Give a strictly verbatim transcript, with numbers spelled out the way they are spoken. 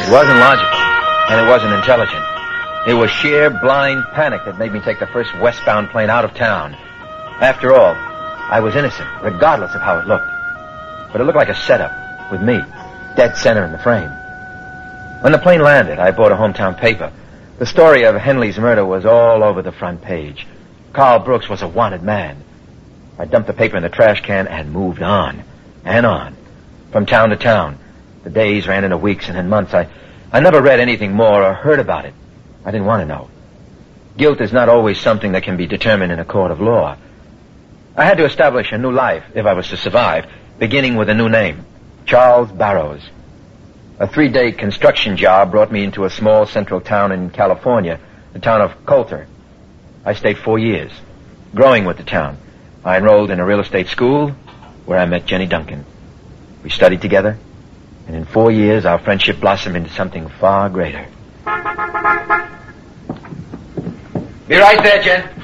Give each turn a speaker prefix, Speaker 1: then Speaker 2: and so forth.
Speaker 1: It wasn't logical, and it wasn't intelligent. It was sheer blind panic that made me take the first westbound plane out of town. After all, I was innocent, regardless of how it looked. But it looked like a setup, with me, dead center in the frame. When the plane landed, I bought a hometown paper. The story of Henley's murder was all over the front page. Carl Brooks was a wanted man. I dumped the paper in the trash can and moved on, and on, from town to town. The days ran into weeks and then months. I, I never read anything more or heard about it. I didn't want to know. Guilt is not always something that can be determined in a court of law. I had to establish a new life if I was to survive, beginning with a new name, Charles Barrows. A three-day construction job brought me into a small central town in California, the town of Coulter. I stayed four years, growing with the town. I enrolled in a real estate school where I met Jenny Duncan. We studied together, and in four years our friendship blossomed into something far greater. Be right there, Jen.